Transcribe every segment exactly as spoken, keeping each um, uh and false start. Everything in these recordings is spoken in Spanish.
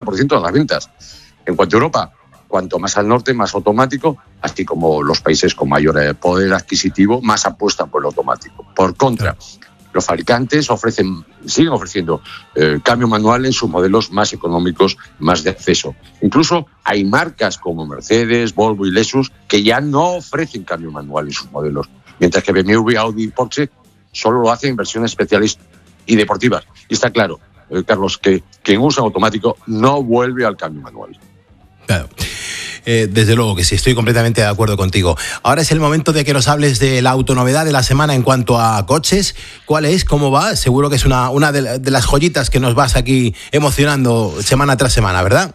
por ciento de las ventas. En cuanto a Europa, cuanto más al norte, más automático, así como los países con mayor poder adquisitivo, más apuestan por el automático. Por contra, los fabricantes ofrecen, siguen ofreciendo eh, cambio manual en sus modelos más económicos, más de acceso. Incluso hay marcas como Mercedes, Volvo y Lexus que ya no ofrecen cambio manual en sus modelos, mientras que B M W, Audi y Porsche solo lo hacen en versiones especiales y deportivas. Y está claro, eh, Carlos, que quien usa automático no vuelve al cambio manual. Claro. Eh, desde luego que sí, estoy completamente de acuerdo contigo. Ahora es el momento de que nos hables de la autonovedad de la semana en cuanto a coches. ¿Cuál es? ¿Cómo va? Seguro que es una, una de, de las joyitas que nos vas aquí emocionando semana tras semana, ¿verdad?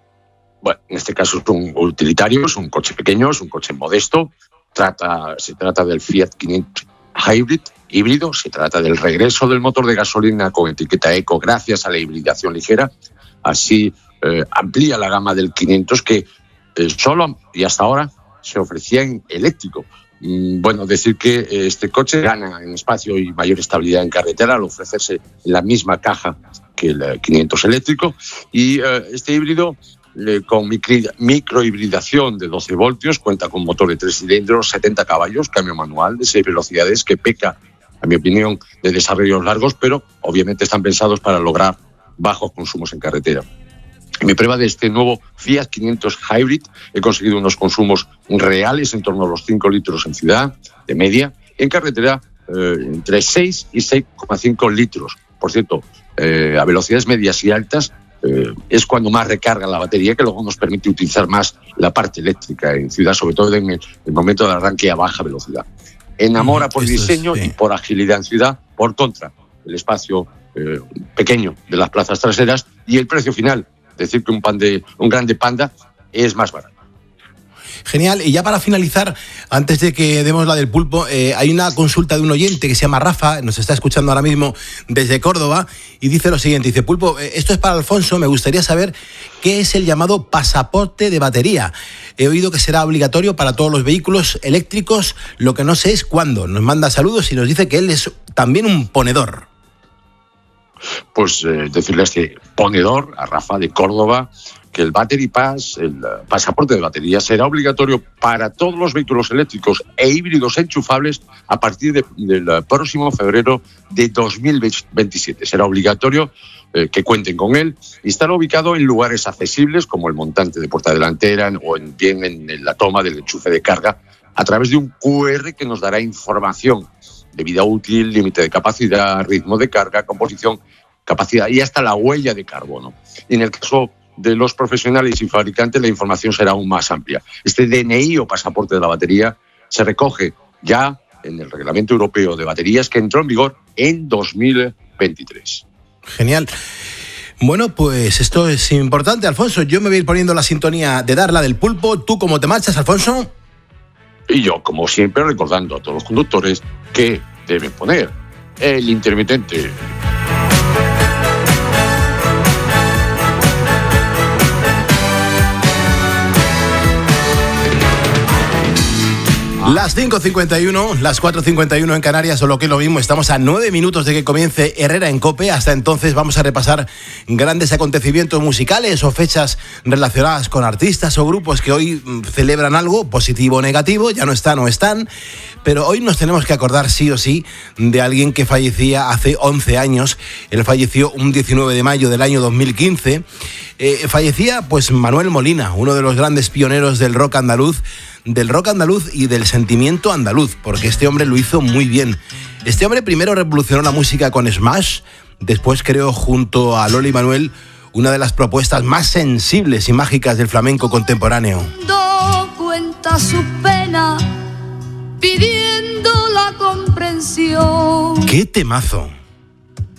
Bueno, en este caso es un utilitario, es un coche pequeño, es un coche modesto. Trata, se trata del Fiat quinientos Hybrid híbrido. Se trata del regreso del motor de gasolina con etiqueta eco gracias a la hibridación ligera. Así eh, amplía la gama del quinientos que Eh, solo y hasta ahora se ofrecía en eléctrico. Mm, bueno, decir que eh, este coche gana en espacio y mayor estabilidad en carretera al ofrecerse en la misma caja que el eh, quinientos eléctrico, y eh, este híbrido eh, con micro, microhibridación de doce voltios cuenta con motor de tres cilindros, setenta caballos, cambio manual de seis velocidades que peca, a mi opinión, de desarrollos largos, pero obviamente están pensados para lograr bajos consumos en carretera. En mi prueba de este nuevo Fiat quinientos Hybrid he conseguido unos consumos reales en torno a los cinco litros en ciudad, de media, en carretera eh, entre seis y seis coma cinco litros. Por cierto, eh, a velocidades medias y altas eh, es cuando más recarga la batería, que luego nos permite utilizar más la parte eléctrica en ciudad, sobre todo en el, el momento del arranque a baja velocidad. Enamora por Esto diseño es, sí. y por agilidad en ciudad. Por contra, el espacio eh, pequeño de las plazas traseras y el precio final. Decir que un, pan de, un grande Panda es más barato. Genial. Y ya para finalizar, antes de que demos la del pulpo, eh, hay una consulta de un oyente que se llama Rafa, nos está escuchando ahora mismo desde Córdoba, y dice lo siguiente, dice: Pulpo, eh, esto es para Alfonso, me gustaría saber qué es el llamado pasaporte de batería. He oído que será obligatorio para todos los vehículos eléctricos, lo que no sé es cuándo. Nos manda saludos y nos dice que él es también un ponedor. Pues eh, decirle a este ponedor, a Rafa de Córdoba, que el Battery Pass, el uh, pasaporte de batería, será obligatorio para todos los vehículos eléctricos e híbridos enchufables a partir de, del uh, próximo febrero de dos mil veintisiete. Será obligatorio eh, que cuenten con él y estará ubicado en lugares accesibles como el montante de puerta delantera o en, bien en, en la toma del enchufe de carga a través de un cu erre que nos dará información de vida útil, límite de capacidad, ritmo de carga, composición, capacidad y hasta la huella de carbono. Y en el caso de los profesionales y fabricantes, la información será aún más amplia. Este D N I o pasaporte de la batería se recoge ya en el Reglamento Europeo de Baterías que entró en vigor en dos mil veintitrés. Genial. Bueno, pues esto es importante, Alfonso. Yo me voy a ir poniendo la sintonía de Darla del Pulpo. ¿Tú cómo te marchas, Alfonso? Y yo, como siempre, recordando a todos los conductores que deben poner el intermitente. Las cinco cincuenta y uno, las cuatro cincuenta y uno en Canarias, o lo que es lo mismo, estamos a nueve minutos de que comience Herrera en COPE. Hasta entonces vamos a repasar grandes acontecimientos musicales o fechas relacionadas con artistas o grupos que hoy celebran algo, positivo o negativo, ya no están o están. Pero hoy nos tenemos que acordar sí o sí de alguien que fallecía hace once años. Él falleció un diecinueve de mayo del año dos mil quince. Eh, fallecía pues Manuel Molina, uno de los grandes pioneros del rock andaluz, del rock andaluz y del sentimiento andaluz, porque este hombre lo hizo muy bien. Este hombre primero revolucionó la música con Smash, después creó junto a Loli Manuel una de las propuestas más sensibles y mágicas del flamenco contemporáneo. Cuenta su pena pidiendo la comprensión. ¡Qué temazo!